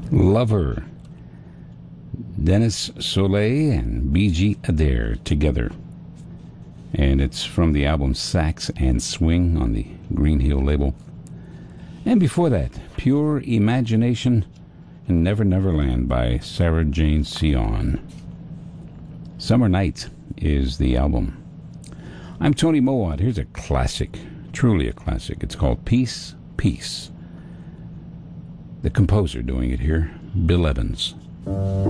Lover. Dennis Soleil and B.G. Adair together. And it's from the album Sax and Swing on the Green Hill label. And before that, Pure Imagination and Never Never Land by Sarah Jane Sion. Summer Night is the album. I'm Tony Mowat. Here's a classic, truly a classic. It's called Peace, Peace. The composer doing it here, Bill Evans.